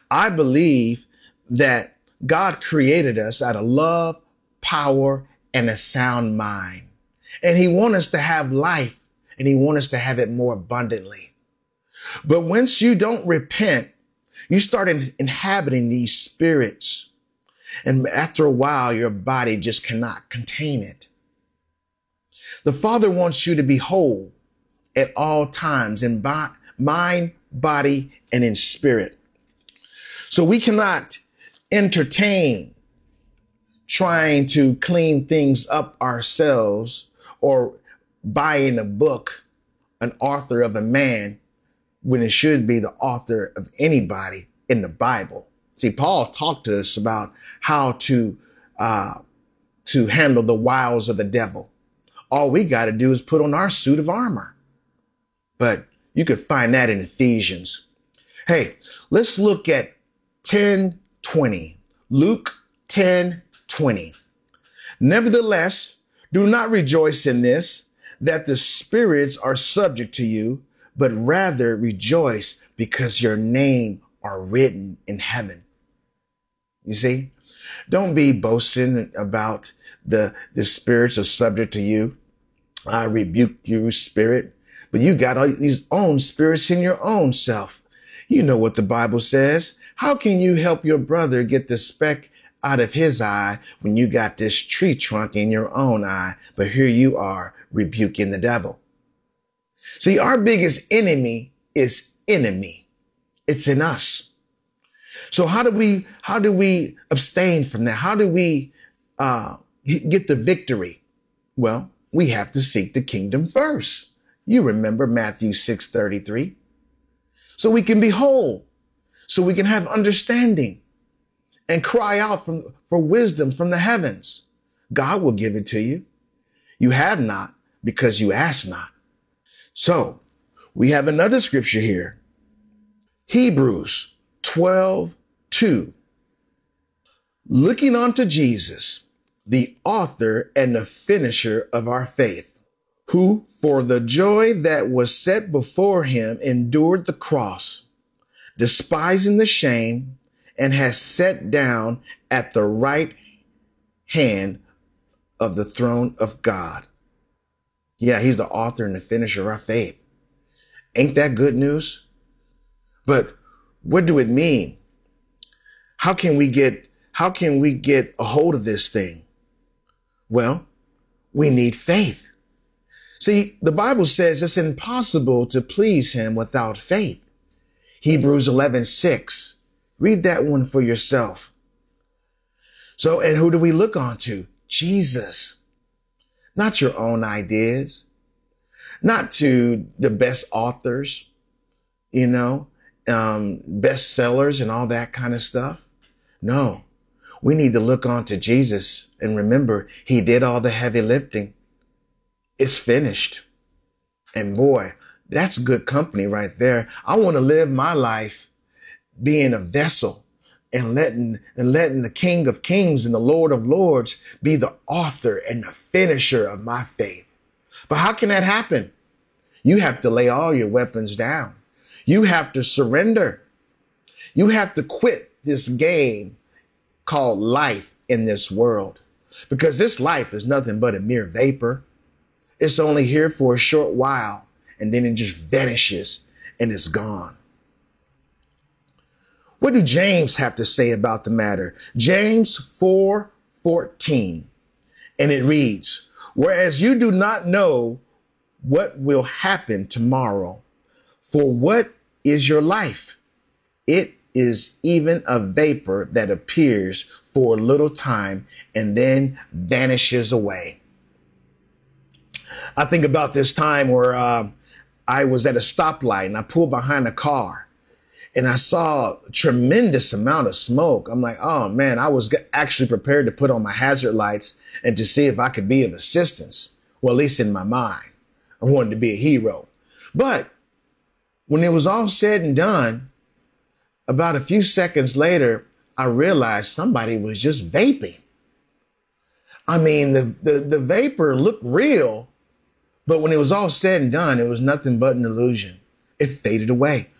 I believe that God created us out of love, power, and a sound mind. And he wants us to have life, and he wants us to have it more abundantly. But once you don't repent, you start inhabiting these spirits. And after a while, your body just cannot contain it. The Father wants you to be whole at all times in mind, body, and in spirit. So we cannot entertain trying to clean things up ourselves or buying a book, an author of a man, when it should be the author of anybody in the Bible. See, Paul talked to us about how to handle the wiles of the devil. All we got to do is put on our suit of armor. But you could find that in Ephesians. Hey, let's look at 10:20. Luke 10:20. Nevertheless, do not rejoice in this, that the spirits are subject to you, but rather rejoice because your name are written in heaven. You see, don't be boasting about the spirits are subject to you. I rebuke you, spirit. But you got all these own spirits in your own self. You know what the Bible says. How can you help your brother get the speck out of his eye when you got this tree trunk in your own eye? But here you are rebuking the devil. See, our biggest enemy is enemy. It's in us. So how do we abstain from that? How do we get the victory? Well, we have to seek the kingdom first. You remember Matthew 6:33. So we can be whole, so we can have understanding and cry out for wisdom from the heavens. God will give it to you. You have not because you ask not. So we have another scripture here. Hebrews 12:2. Looking unto Jesus, the author and the finisher of our faith, who for the joy that was set before him endured the cross, despising the shame, and has sat down at the right hand of the throne of God. Yeah, he's the author and the finisher of our faith. Ain't that good news? But what do it mean? How can we get a hold of this thing? Well, we need faith. See, the Bible says it's impossible to please him without faith. Hebrews 11:6. Read that one for yourself. So, and who do we look on to? Jesus. Not your own ideas, not to the best authors, bestsellers and all that kind of stuff. No, we need to look on to Jesus and remember he did all the heavy lifting. It's finished. And boy, that's good company right there. I want to live my life being a vessel and letting the King of Kings and the Lord of Lords be the author and the finisher of my faith. But how can that happen? You have to lay all your weapons down. You have to surrender. You have to quit this game called life in this world, because this life is nothing but a mere vapor. It's only here for a short while, and then it just vanishes and it's gone. What do James have to say about the matter? James 4:14, and it reads, whereas you do not know what will happen tomorrow, for what is your life? It is even a vapor that appears for a little time and then vanishes away. I think about this time where I was at a stoplight and I pulled behind a car and I saw a tremendous amount of smoke. I'm like, oh man, I was actually prepared to put on my hazard lights and to see if I could be of assistance. Well, at least in my mind, I wanted to be a hero. But when it was all said and done, about a few seconds later, I realized somebody was just vaping. I mean, the vapor looked real, but when it was all said and done, it was nothing but an illusion. It faded away.